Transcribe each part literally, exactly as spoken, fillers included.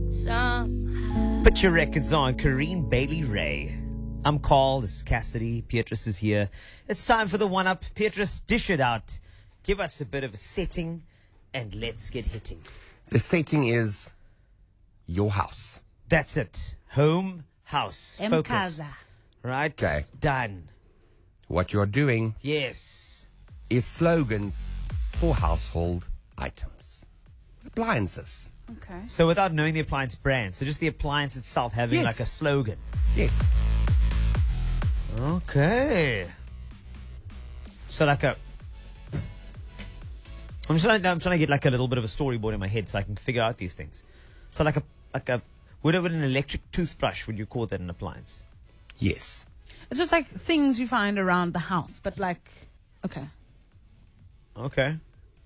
somehow. Put your records on, Kareen Bailey Ray. I'm Carl, this is Cassidy, Beatrice is here. It's time for the one-up. Beatrice, dish it out. Give us a bit of a setting, and let's get hitting. The setting is your house. That's it. Home, house, Em focused. casa. Right? Okay. Done. What you're doing Yes. is slogans for household items. Appliances. Okay. So without knowing the appliance brand, so just the appliance itself having Yes. like a slogan. Yes. Okay. So like a... I'm trying, I'm trying to get like a little bit of a storyboard in my head so I can figure out these things. So like a... like a would it, would an electric toothbrush, would you call that an appliance? Yes. It's just like things you find around the house, but like, okay. Okay.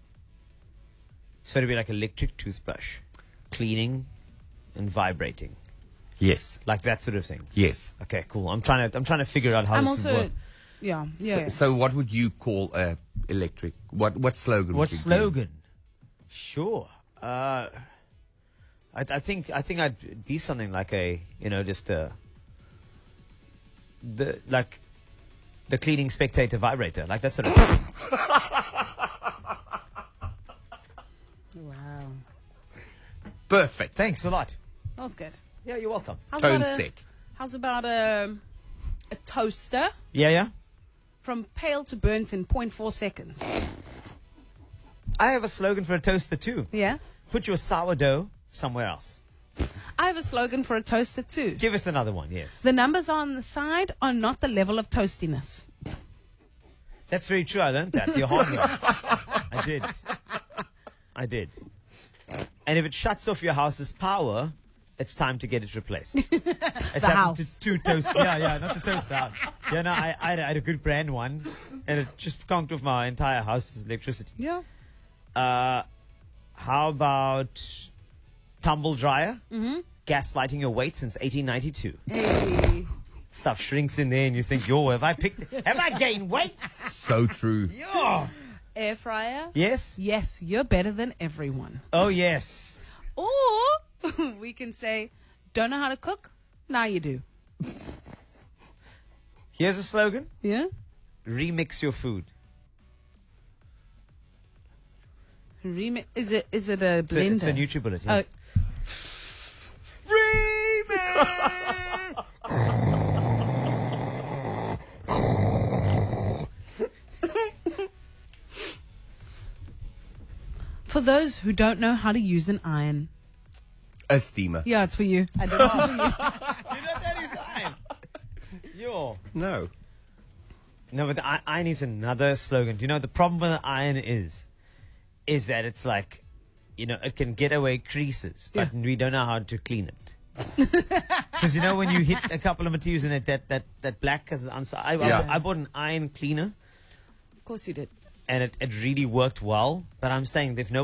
So it'd be like electric toothbrush. Cleaning and vibrating. Yes. Like that sort of thing. Yes. Okay, cool. I'm trying to I'm trying to figure out how I'm this would also, work. yeah, yeah. So, yeah. so what would you call a electric? What what slogan? What would you slogan? Sure. Uh, I, I think I think I'd be something like a you know just a the like the cleaning spectator vibrator, like that sort of thing. Wow. give? Perfect. Thanks a lot. That was good. Yeah, you're welcome. How's Tone about a, set. How's about a, a toaster Yeah, yeah. from pale to burnt in zero point four seconds? I have a slogan for a toaster too. Yeah. Put your sourdough somewhere else. I have a slogan for a toaster too. Give us another one. Yes, The numbers on the side are not the level of toastiness. that's very true. I learned that the hard way. I did. I did. And if it shuts off your house's power, it's time to get it replaced. It's happened house. To two toast. Yeah, yeah, not the toast the house. Yeah, no, I, I, had, I had a good brand one, and it just conked off my entire house's electricity. Yeah. Uh, how about tumble dryer? Mm-hmm. Gaslighting your weight since eighteen ninety-two. Hey. Stuff shrinks in there, and you think, yo, have I picked? Have I gained weight? So true. Yo. Air fryer. Yes. Yes, you're better than everyone. Oh yes. Or we can say, don't know how to cook? Now you do. Here's a slogan: Yeah? remix your food. Remix. Is it, is it a It's a, blender? it's a NutriBullet. Yeah. Oh, for those who don't know how to use an iron. A steamer. Yeah, it's for you. I did it for you. You know that is iron. Yo. No. No, but the i- iron is another slogan. Do you know what the problem with the iron is? Is that it's like, you know, it can get away creases, but we don't know how to clean it. Because you know when you hit a couple of materials in it, that that that black has answer. I, Yeah. I, I bought an iron cleaner, Of course you did. and it, it really worked well. But I'm saying if no